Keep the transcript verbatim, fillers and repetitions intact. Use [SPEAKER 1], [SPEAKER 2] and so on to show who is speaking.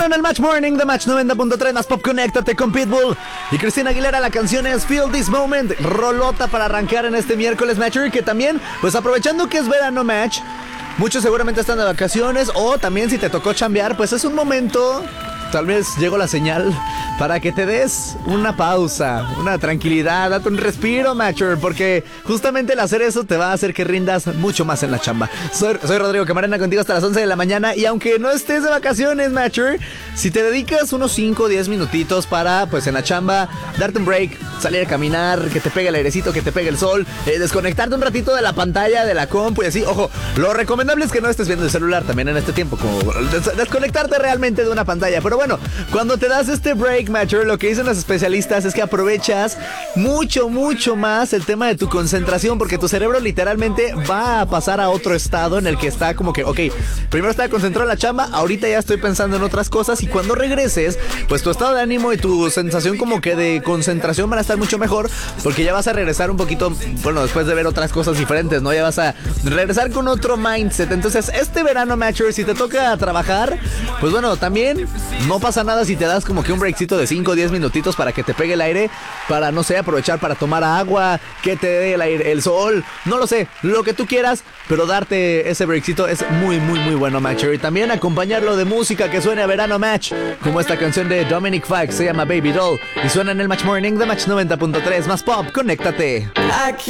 [SPEAKER 1] Suena en el Match Morning de Match noventa punto tres, más pop, conéctate con Pitbull y Cristina Aguilera. La canción es Feel This Moment, rolota para arrancar en este miércoles Matcher, que también, pues aprovechando que es verano Match, muchos seguramente están de vacaciones, o también si te tocó chambear, pues es un momento, tal vez llegó la señal para que te des una pausa, una tranquilidad, date un respiro, Matcher, porque justamente el hacer eso te va a hacer que rindas mucho más en la chamba. Soy, soy Rodrigo Camarena, contigo hasta las once de la mañana, y aunque no estés de vacaciones, Matcher, si te dedicas unos cinco o diez minutitos para, pues en la chamba, darte un break, salir a caminar, que te pegue el airecito, que te pegue el sol, eh, desconectarte un ratito de la pantalla, de la compu y así, ojo, lo recomendable es que no estés viendo el celular también en este tiempo, como des- desconectarte realmente de una pantalla. Pero bueno, cuando te das este break, Matcher, lo que dicen los especialistas es que aprovechas mucho, mucho más el tema de tu concentración, porque tu cerebro literalmente va a pasar a otro estado en el que está como que, ok, primero estaba concentrado en la chamba, ahorita ya estoy pensando en otras cosas, y cuando regreses, pues tu estado de ánimo y tu sensación como que de concentración van a estar mucho mejor, porque ya vas a regresar un poquito, bueno, después de ver otras cosas diferentes, ¿no? Ya vas a regresar con otro mindset. Entonces, este verano, Matcher, si te toca trabajar, pues bueno, también no pasa nada si te das como que un breakcito de cinco o diez minutitos para que te pegue el aire, para, no sé, aprovechar para tomar agua, que te dé el aire, el sol, no lo sé, lo que tú quieras, pero darte ese breakcito es muy, muy, muy bueno, Matcher. Y también acompañarlo de música que suene a verano Match, como esta canción de Dominic Fike, se llama Baby Doll, y suena en el Match Morning de Match noventa punto tres, más pop, conéctate.